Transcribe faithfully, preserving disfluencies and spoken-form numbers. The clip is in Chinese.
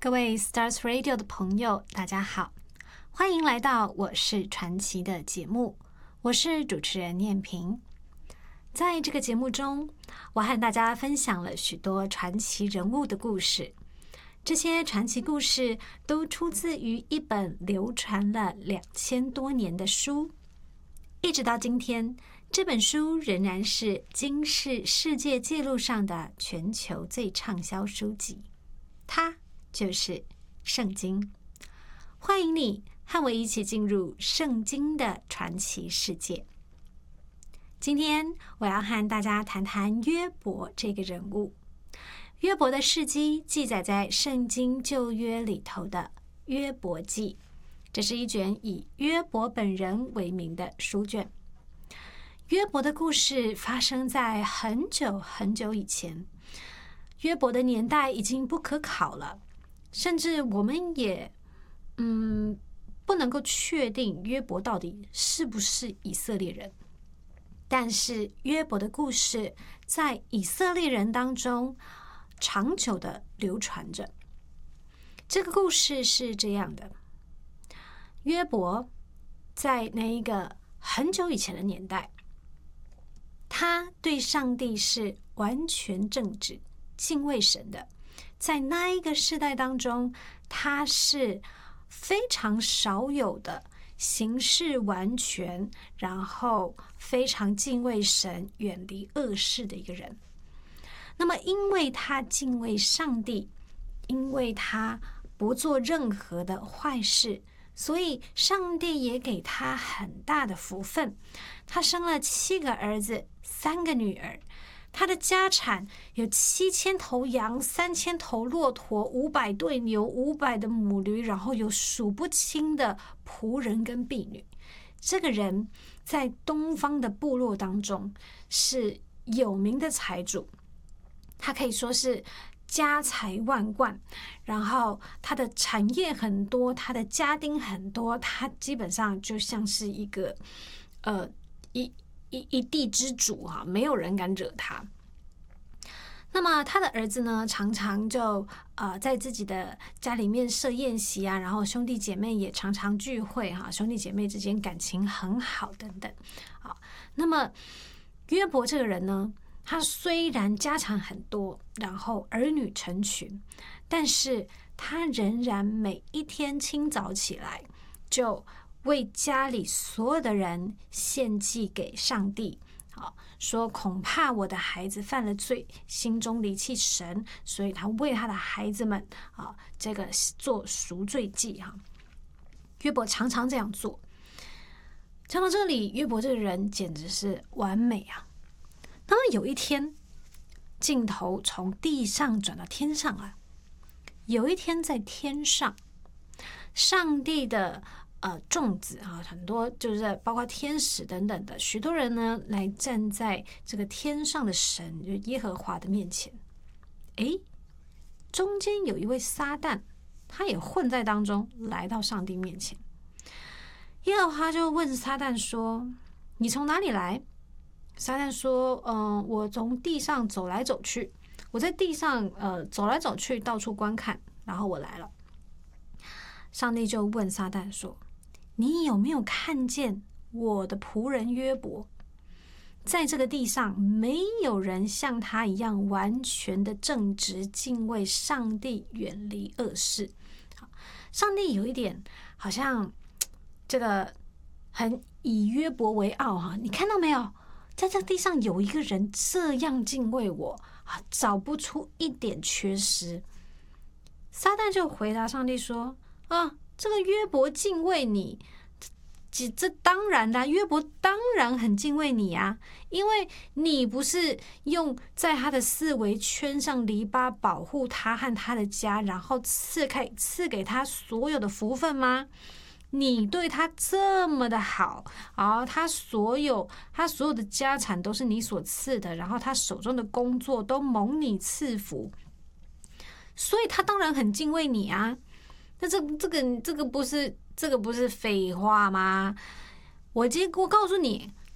各位 Stars Radio 的朋友，大家好，欢迎来到我是传奇的节目，我是主持人念萍。在这个节目中，我和大家分享了许多传奇人物的故事，这些传奇故事都出自于一本流传了两千多年的书，一直到今天，这本书仍然是金氏世界纪录上的全球最畅销书籍，它就是圣经。欢迎你和我一起进入圣经的传奇世界。今天我要和大家谈谈约伯这个人物。约伯的事迹记载在圣经旧约里头的约伯记，这是一卷以约伯本人为名的书卷。约伯的故事发生在很久很久以前，约伯的年代已经不可考了，甚至我们也嗯不能够确定约伯到底是不是以色列人。但是约伯的故事在以色列人当中长久的流传着。这个故事是这样的：约伯在那一个很久以前的年代，他对上帝是完全正直、敬畏神的。在那一个世代当中，他是非常少有的行事完全，然后非常敬畏神、远离恶事的一个人。那么因为他敬畏上帝，因为他不做任何的坏事，所以上帝也给他很大的福分。他生了七个儿子，三个女儿。他的家产有七千头羊，三千头骆驼，五百对牛，五百的母驴，然后有数不清的仆人跟婢女。这个人在东方的部落当中是有名的财主，他可以说是家财万贯，然后他的产业很多，他的家丁很多，他基本上就像是一个呃一一一地之主哈、啊，没有人敢惹他。那么他的儿子呢，常常就呃在自己的家里面设宴席啊，然后兄弟姐妹也常常聚会哈、啊，兄弟姐妹之间感情很好等等。好，那么约伯这个人呢，他虽然家产很多，然后儿女成群，但是他仍然每一天清早起来就为家里所有的人献祭给上帝，好，说恐怕我的孩子犯了罪，心中离弃神，所以他为他的孩子们啊，这个做赎罪祭哈。约伯常常这样做。讲到这里，约伯这个人简直是完美啊。那么有一天，镜头从地上转到天上了。有一天在天上，上帝的呃众子啊，很多就是包括天使等等的许多人呢，来站在这个天上的神，就耶和华的面前。诶，中间有一位撒旦，他也混在当中，来到上帝面前。耶和华就问撒旦说：“你从哪里来？”撒旦说：“嗯、呃，我从地上走来走去，我在地上呃走来走去，到处观看，然后我来了。”上帝就问撒旦说：“你有没有看见我的仆人约伯？在这个地上没有人像他一样完全的正直，敬畏上帝，远离恶事。”上帝有一点好像这个很以约伯为傲哈，你看到没有？在这地上有一个人这样敬畏我啊，找不出一点缺失。撒旦就回答上帝说：“啊，这个约伯敬畏你，这这当然啦，约伯当然很敬畏你啊，因为你不是用在他的四围圈上篱笆保护他和他的家，然后赐开赐给他所有的福分吗？你对他这么的好啊，他所有他所有的家产都是你所赐的，然后他手中的工作都蒙你赐福，所以他当然很敬畏你啊。那这这个这个不是这个不是废话吗？我今我告诉你，